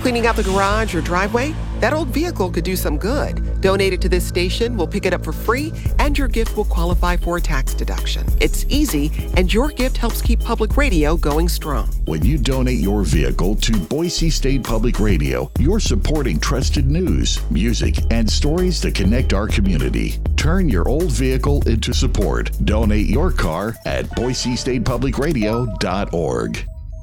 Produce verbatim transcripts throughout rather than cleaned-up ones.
Cleaning out the garage or driveway? That old vehicle could use some good. Donate it to this station, we'll pick it up for free, and your gift will qualify for a tax deduction. It's easy, and your gift helps keep public radio going strong. When you donate your vehicle to Boise State Public Radio, you're supporting trusted news, music, and stories that connect our community. Turn your old vehicle into support. Donate your car at boise state public radio dot org.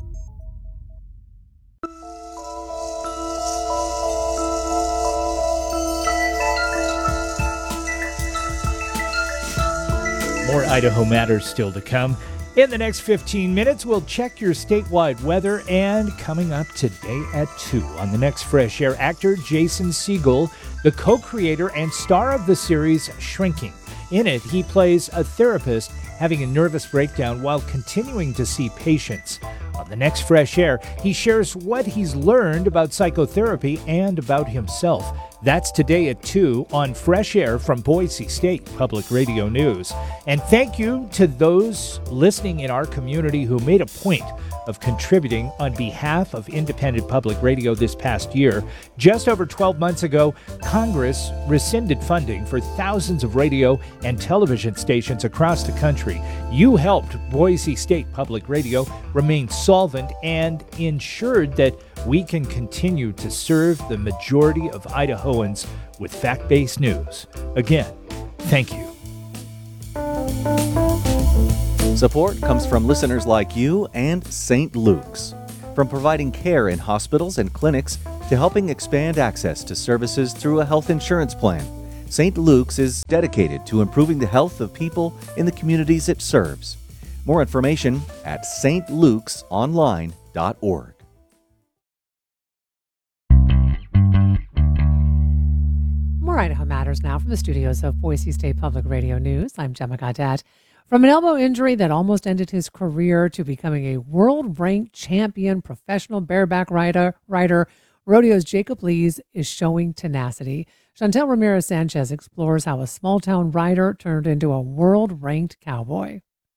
More Idaho Matters still to come. In the next fifteen minutes, we'll check your statewide weather, and coming up today at two on the next Fresh Air, actor Jason Segel, the co-creator and star of the series Shrinking. In it, he plays a therapist having a nervous breakdown while continuing to see patients. On the next Fresh Air, he shares what he's learned about psychotherapy and about himself. That's today at two on Fresh Air from Boise State Public Radio News. And thank you to those listening in our community who made a point of contributing on behalf of independent public radio this past year. Just over twelve months ago, Congress rescinded funding for thousands of radio and television stations across the country. You helped Boise State Public Radio remain solvent and ensured that we can continue to serve the majority of Idahoans with fact-based news. Again, thank you. Support comes from listeners like you and Saint Luke's. From providing care in hospitals and clinics to helping expand access to services through a health insurance plan, Saint Luke's is dedicated to improving the health of people in the communities it serves. More information at s t lukes online dot org. More Idaho Matters now from the studios of Boise State Public Radio News. I'm Gemma Gaudet. From an elbow injury that almost ended his career to becoming a world-ranked champion professional bareback rider, rider, rodeo's Jacob Lees is showing tenacity. Chantel Ramirez-Sanchez explores how a small-town rider turned into a world-ranked cowboy.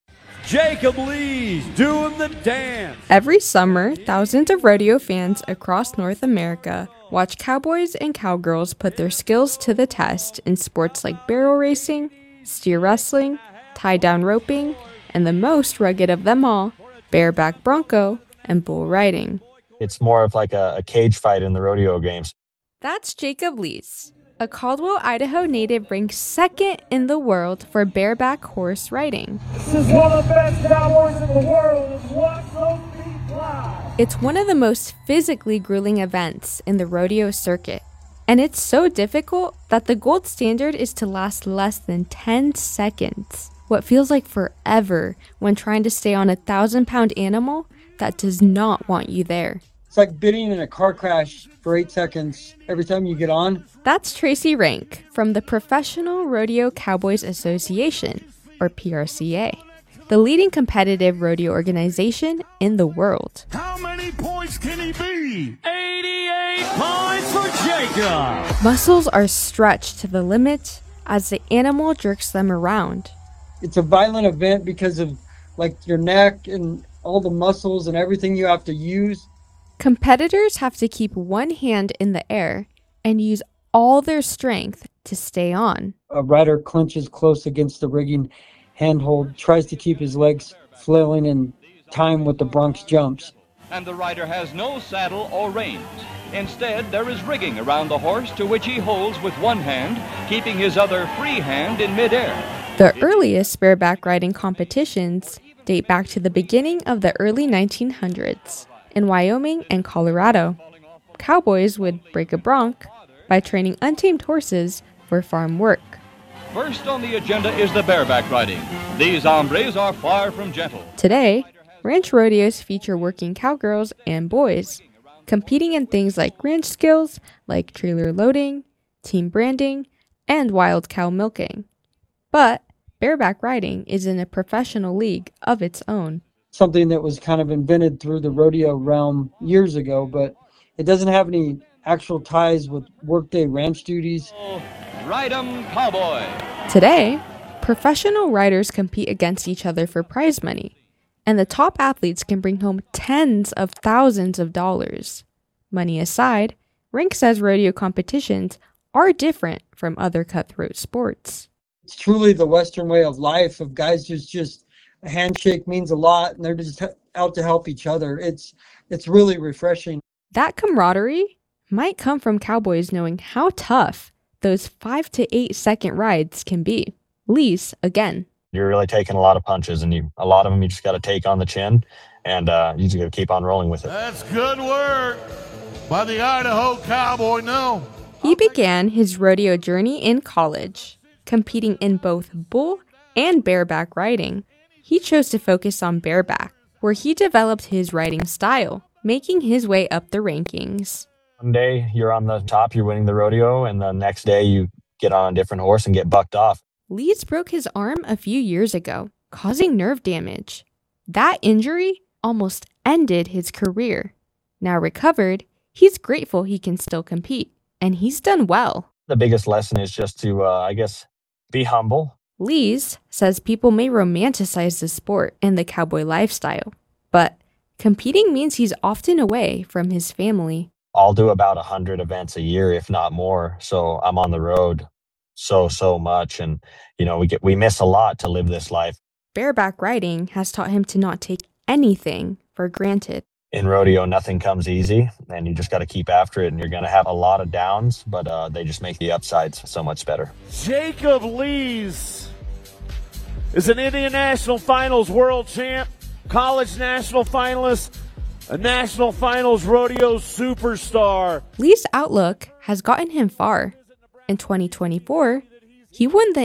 Jacob Lees doing the dance. Every summer, thousands of rodeo fans across North America watch cowboys and cowgirls put their skills to the test in sports like barrel racing, steer wrestling, tie-down roping, and the most rugged of them all, bareback bronco and bull riding. It's more of like a, a cage fight in the rodeo games. That's Jacob Lees, a Caldwell, Idaho native ranked second in the world for bareback horse riding. This is one of the best cowboys in the world. It's Watch Those Feet Fly. It's one of the most physically grueling events in the rodeo circuit. And it's so difficult that the gold standard is to last less than ten seconds. What feels like forever when trying to stay on a thousand pound animal that does not want you there. It's like bidding in a car crash for eight seconds every time you get on. That's Tracy Rank from the Professional Rodeo Cowboys Association, or P R C A, the leading competitive rodeo organization in the world. How many points can he be? eighty-eight points for Jacob. Muscles are stretched to the limit as the animal jerks them around. It's a violent event because of like your neck and all the muscles and everything you have to use. Competitors have to keep one hand in the air and use all their strength to stay on. A rider clenches close against the rigging handhold, tries to keep his legs flailing in time with the broncs jumps. And the rider has no saddle or reins. Instead, there is rigging around the horse to which he holds with one hand, keeping his other free hand in midair. The earliest bareback riding competitions date back to the beginning of the early nineteen hundreds in Wyoming and Colorado. Cowboys would break a bronc by training untamed horses for farm work. First on the agenda is the bareback riding. These hombres are far from gentle. Today, ranch rodeos feature working cowgirls and boys, competing in things like ranch skills like trailer loading, team branding, and wild cow milking. But bareback riding is in a professional league of its own. Something that was kind of invented through the rodeo realm years ago, but it doesn't have any actual ties with workday ranch duties. Ride 'em cowboy. Today, professional riders compete against each other for prize money, and the top athletes can bring home tens of thousands of dollars. Money aside, Rink says rodeo competitions are different from other cutthroat sports. It's truly the Western way of life of guys just just a handshake means a lot, and they're just out to help each other. It's it's really refreshing. That camaraderie might come from cowboys knowing how tough those five to eight second rides can be. Lees, again. You're really taking a lot of punches, and you a lot of them you just got to take on the chin, and uh, you just got to keep on rolling with it. That's good work by the Idaho Cowboy. No. He began his rodeo journey in college, competing in both bull and bareback riding. He chose to focus on bareback, where he developed his riding style, making his way up the rankings. One day you're on the top, you're winning the rodeo, and the next day you get on a different horse and get bucked off. Lees broke his arm a few years ago, causing nerve damage. That injury almost ended his career. Now recovered, he's grateful he can still compete, and he's done well. The biggest lesson is just to, uh, I guess, be humble. Lees says people may romanticize the sport and the cowboy lifestyle, but competing means he's often away from his family. I'll do about one hundred events a year, if not more. So I'm on the road so, so much. And, you know, we get we miss a lot to live this life. Bareback riding has taught him to not take anything for granted. In rodeo, nothing comes easy, and you just got to keep after it. And you're going to have a lot of downs, but uh, they just make the upsides so much better. Jacob Lees is an Indian National Finals world champ, college national finalist, a national finals rodeo superstar. Lee's outlook has gotten him far. In twenty twenty-four, he won the